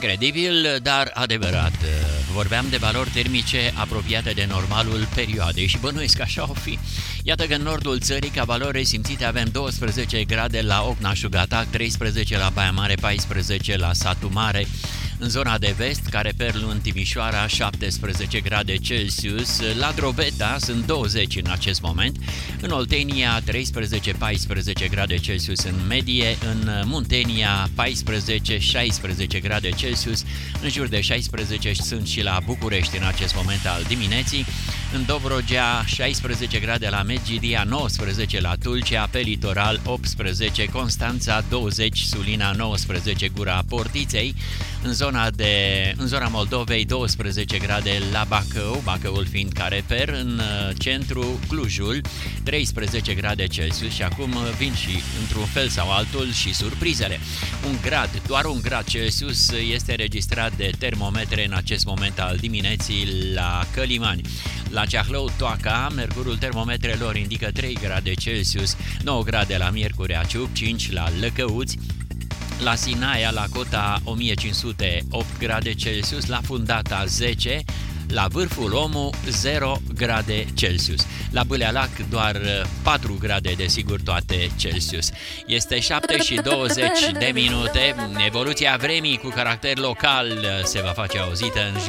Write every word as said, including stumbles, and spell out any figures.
Incredibil, dar adevărat. Vorbeam de valori termice apropiate de normalul perioadei și bănuiesc că așa o fi. Iată că în nordul țării, ca valori resimțite, avem douăsprezece grade la Ocna-Șugatac, treisprezece la Baia Mare, paisprezece la Satu Mare. În zona de vest, Careperlu în Timișoara, șaptesprezece grade Celsius, la Drobeta sunt douăzeci în acest moment, în Oltenia treisprezece paisprezece grade Celsius în medie, în Muntenia paisprezece șaisprezece grade Celsius, în jur de șaisprezece sunt și la București în acest moment al dimineții, în Dobrogea șaisprezece grade la Medgidia, nouăsprezece la Tulcea, pe litoral optsprezece, Constanța douăzeci, Sulina nouăsprezece, Gura Portiței, în zona, de, în zona Moldovei douăsprezece grade la Bacău, Bacăul fiind ca reper, în centru Clujul treisprezece grade Celsius și acum vin și într-un fel sau altul și surprizele. Un grad, doar un grad Celsius este registrat de termometre în acest moment al dimineții la Călimani. La Ceahlău, Toaca, mercurul termometrelor indică trei grade Celsius, nouă grade la Miercurea Ciuc, cinci la Lăcăuți, la Sinaia, la Cota o mie cinci sute opt grade Celsius, la Fundata zece, la Vârful Omu zero grade Celsius. La Bâlealac doar patru grade, desigur, toate Celsius. Este șapte și douăzeci de minute. Evoluția vremii cu caracter local se va face auzită în